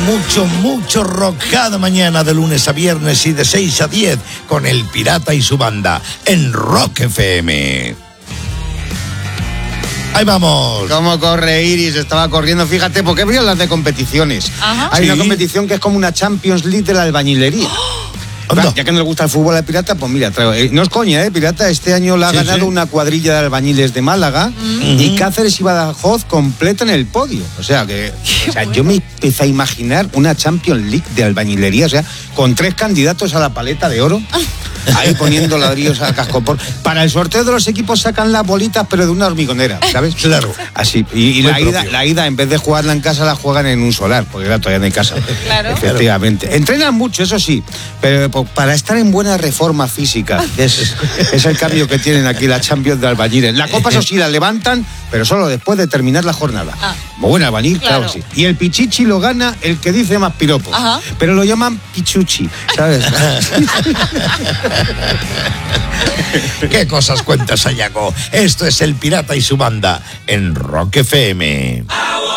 mucho rock cada mañana de lunes a viernes y de 6 a 10 con El Pirata y su banda en Rock FM. Ahí vamos. ¿Cómo corre Iris? Estaba corriendo, fíjate, porque veo las de competiciones. Ajá. Hay una Sí. competición que es como una Champions League de la albañilería. Anda. Ya que no le gusta el fútbol al Pirata, pues mira, no es coña, Pirata este año la ha Sí, ganado sí. una cuadrilla de albañiles de Málaga y Cáceres y Badajoz completan el podio. O sea, yo me empecé a imaginar una Champions League de albañilería, o sea, con 3 candidatos a la paleta de oro. Ahí poniendo ladrillos a cascopor. Para el sorteo de los equipos sacan las bolitas, pero de una hormigonera, ¿sabes? Claro. Así. Y la ida, en vez de jugarla en casa, la juegan en un solar, porque claro, todavía no hay casa. Claro. Efectivamente. Entrenan mucho, eso sí, pero para estar en buena reforma física. Es el cambio que tienen aquí la Champions de albañiles. La copa, eso sí, la levantan, pero solo después de terminar la jornada. Muy buen albañil, claro que sí. Y el pichichi lo gana el que dice más piropos. Ajá. Pero lo llaman pichuchi, ¿sabes? ¿Qué cosas cuentas, Sayago? Esto es El Pirata y su banda en Rock FM.